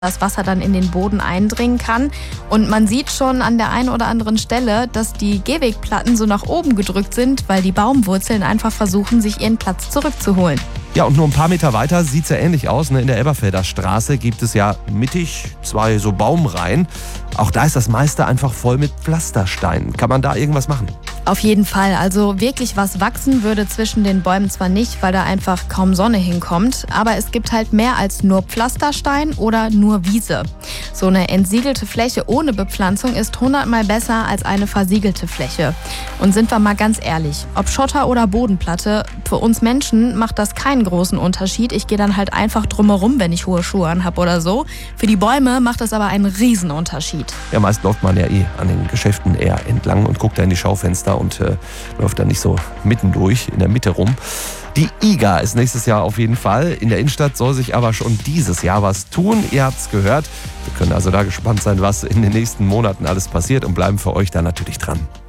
das Wasser dann in den Boden eindringen kann. Und man sieht schon an der einen oder anderen Stelle, dass die Gehwegplatten so nach oben gedrückt sind, weil die Baumwurzeln einfach versuchen, sich ihren Platz zurückzuholen. Ja, und nur ein paar Meter weiter sieht es ja ähnlich aus. In der Elberfelder Straße gibt es ja mittig 2 so Baumreihen. Auch da ist das meiste einfach voll mit Pflastersteinen. Kann man da irgendwas machen? Auf jeden Fall. Also wirklich was wachsen würde zwischen den Bäumen zwar nicht, weil da einfach kaum Sonne hinkommt, aber es gibt halt mehr als nur Pflasterstein oder nur Wiese. So eine entsiegelte Fläche ohne Bepflanzung ist 100-mal besser als eine versiegelte Fläche. Und sind wir mal ganz ehrlich, ob Schotter oder Bodenplatte, für uns Menschen macht das keinen großen Unterschied. Ich gehe dann halt einfach drumherum, wenn ich hohe Schuhe anhab oder so. Für die Bäume macht das aber einen Riesenunterschied. Ja, meist läuft man ja an den Geschäften eher entlang und guckt da in die Schaufenster und läuft dann nicht so mittendurch in der Mitte rum. Die IGA ist nächstes Jahr auf jeden Fall. In der Innenstadt soll sich aber schon dieses Jahr was tun. Ihr habt es gehört. Wir können also da gespannt sein, was in den nächsten Monaten alles passiert und bleiben für euch da natürlich dran.